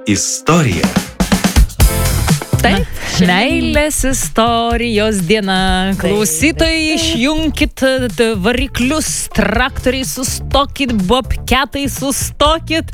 istorija. Taip, meilės istorijos diena. Klausytojai, išjunkit variklius, traktoriai sustokit, bobketai sustokit,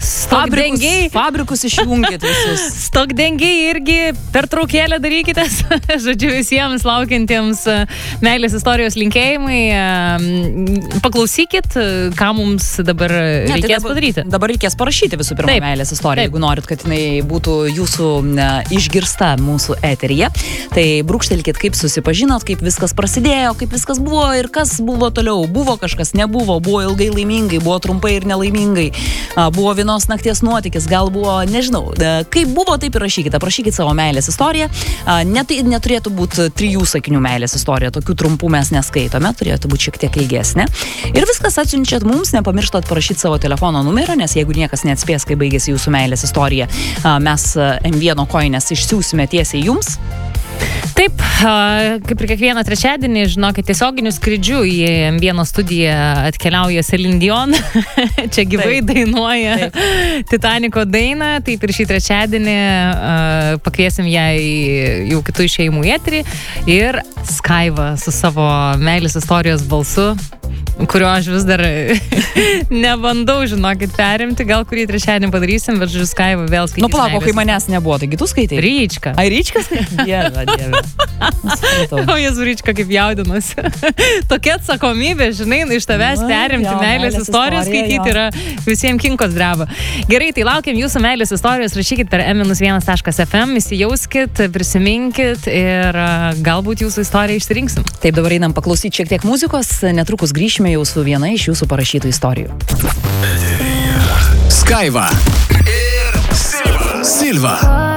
fabrikus išjunkit visus. Stokdengiai irgi pertraukėlę darykite. Žodžiu, visiems laukiantiems meilės istorijos linkėjimai. Paklausykit, ką mums dabar reikės padaryti. Dabar reikės parašyti visų pirma meilės istoriją, jeigu norit, kad jinai būtų jūsų išgirsta mūsų eteryje. Tai brūkštelkit, kaip susipažinot, kaip viskas prasidėjo, kaip viskas buvo ir kas buvo toliau. Buvo kažkas, nebuvo, buvo ilgai laimingai, buvo trumpai ir nelaimingai, buvo vienos nakties nuotykis, gal buvo, nežinau. Kaip buvo, taip ir rašykite. Prašykit savo meilės istoriją. Neturėtų būti 3 sakinių meilės istorija, tokių trumpų mes neskaitome, turėtų būti šiek tiek ilgesnė. Ir viskas atsiunčiat mums, nepamirštat parašyti savo telefono numerio, nes jeigu niekas neatspės, kai baigėsi jūsų meilės istorija, mes M1 koinės išsiųsime tiesiai jums. Taip, kaip ir kiekvieną trečiadienį, žinokit, tiesioginiu skrydžiu į M1 studiją atkeliauja Celine Dion. Čia gyvai dainuoja Titaniko dainą. Taip ir šį trečiadienį pakviesim ją į jau kitų išėjimų eterį. Ir Skaiva su savo meilės istorijos balsu, kurio aš vis dar nebandau, žinokit, perimti. Gal kurį trečiadienį padarysim, bet žodžiu, Skaiva vėl skaitys. Nu, palauk, kai manęs nebuvo, taigi tu skaitai? Ryčka. Ai, Ryčka skaitai? Dieve. O Jėzus, Ryčka, kaip jaudinusi. Tokia atsakomybė, žinai, iš tavęs perimti meilės istoriją skaityti yra visiems kinkos dreba. Gerai, tai laukiam jūsų meilės istorijos, rašykit per m-1.fm, įsijauskit, prisiminkit ir galbūt jūsų istoriją išsirinksim. Taip, dabar einam paklausyti šiek tiek muzikos, netrukus grįšime jau su viena iš jūsų parašytų istorijų. Skaiva ir Silva.